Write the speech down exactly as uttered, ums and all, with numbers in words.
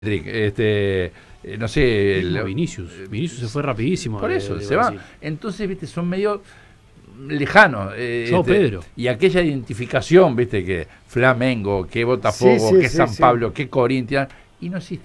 Este, eh, no sé, el, no, Vinicius, Vinicius se fue rapidísimo. Por de, eso, de se Brasil. va. Entonces, viste, son medio lejanos. Eh, Yo, este, Pedro. Y aquella identificación, viste, que Flamengo, que Botafogo, Sí, sí, que sí, San sí. Pablo, que Corinthians, y no existe.